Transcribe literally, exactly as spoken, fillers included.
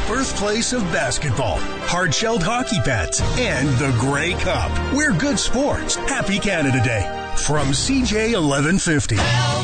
birthplace of basketball, hard-shelled hockey pads, and the Grey Cup. We're good sports. Happy Canada Day from C J eleven fifty.